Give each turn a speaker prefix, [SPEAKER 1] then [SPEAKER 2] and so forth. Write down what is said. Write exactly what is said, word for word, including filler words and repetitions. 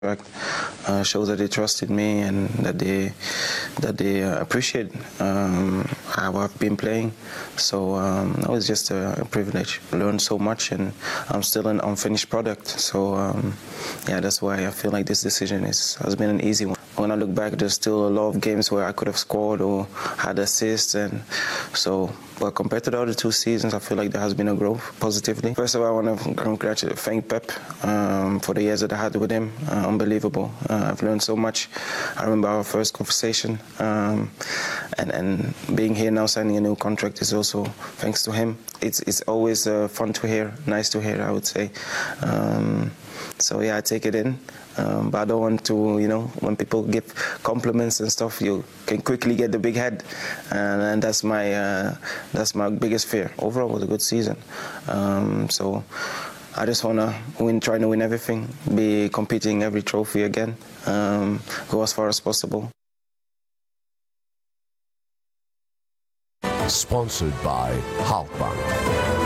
[SPEAKER 1] Uh, shows that they trusted me and that they that they uh, appreciate um, how I've been playing. So um, it was just a, a privilege. I learned so much, and I'm still an unfinished product. So um, yeah, that's why I feel like this decision is has been an easy one. When I look back, there's still a lot of games where I could have scored or had assists, and so. But compared to the other two seasons, I feel like there has been a growth positively. First of all, I want to congratulate, thank Pep um, for the years that I had with him. Uh, unbelievable. Uh, I've learned so much. I remember our first conversation, um, and and being here now, signing a new contract is also thanks to him. It's it's always uh, fun to hear, nice to hear, I would say. Um, so yeah, I take it in. Um, but I don't want to, you know, when people give compliments and stuff, you can quickly get the big head, and, and that's my uh, that's my biggest fear. Overall, it was a good season, um, so I just wanna win, try to win everything, be competing every trophy again, um, go as far as possible.
[SPEAKER 2] Sponsored by Halkbank.